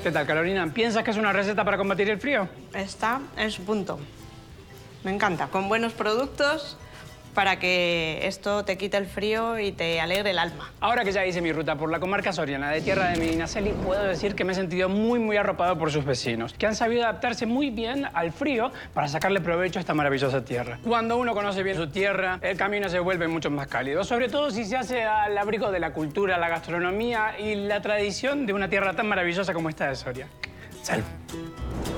¿Qué tal, Carolina? ¿Piensas que es una receta para combatir el frío? Está en su punto. Me encanta, con buenos productos para que esto te quite el frío y te alegre el alma. Ahora que ya hice mi ruta por la comarca soriana de Tierra de Medinaceli, puedo decir que me he sentido muy arropado por sus vecinos, que han sabido adaptarse muy bien al frío para sacarle provecho a esta maravillosa tierra. Cuando uno conoce bien su tierra, el camino se vuelve mucho más cálido, sobre todo si se hace al abrigo de la cultura, la gastronomía y la tradición de una tierra tan maravillosa como esta de Soria. Salud.